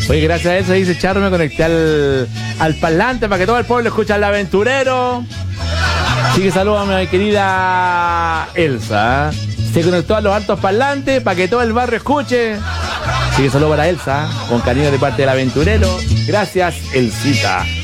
Oye, gracias a eso, dice Charro, me conecté al parlante para que todo el pueblo escuche al aventurero. Así que saludos a mi querida Elsa. Se conectó a los altos parlantes para que todo el barrio escuche. Así que saludos para Elsa, con cariño de parte del aventurero. Gracias, Elsita.